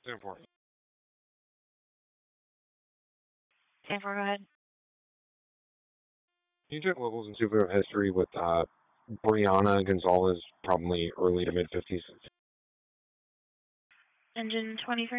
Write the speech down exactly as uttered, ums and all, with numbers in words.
Important. Okay, go ahead. Can you check locals and superhero history with uh, Brianna Gonzalez, probably early to mid fifties? Engine twenty-three.